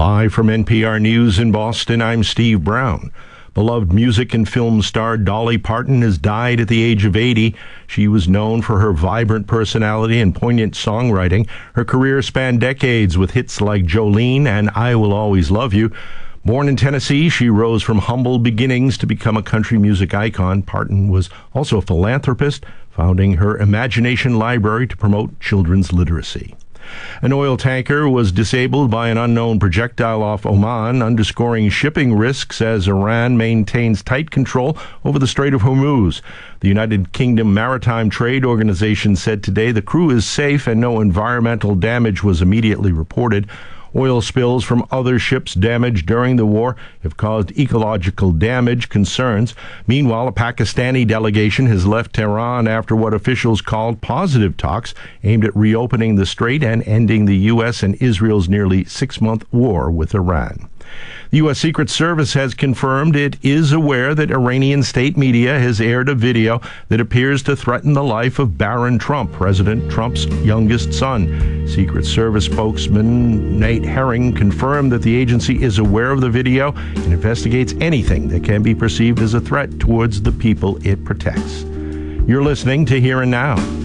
Live from NPR News in Boston, I'm Steve Brown. Beloved music and film star Dolly Parton has died at the age of 80. She was known for her vibrant personality and poignant songwriting. Her career spanned decades with hits like Jolene and I Will Always Love You. Born in Tennessee, she rose from humble beginnings to become a country music icon. Parton was also a philanthropist, founding her Imagination Library to promote children's literacy. An oil tanker was disabled by an unknown projectile off Oman, underscoring shipping risks as Iran maintains tight control over the Strait of Hormuz. The United Kingdom Maritime Trade Organization said today the crew is safe and no environmental damage was immediately reported. Oil spills from other ships damaged during the war have caused ecological damage concerns. Meanwhile, a Pakistani delegation has left Tehran after what officials called positive talks aimed at reopening the strait and ending the U.S. and Israel's nearly 6-month war with Iran. The U.S. Secret Service has confirmed it is aware that Iranian state media has aired a video that appears to threaten the life of Barron Trump, President Trump's youngest son. Secret Service spokesman Nate Herring confirmed that the agency is aware of the video and investigates anything that can be perceived as a threat towards the people it protects. You're listening to Here and Now.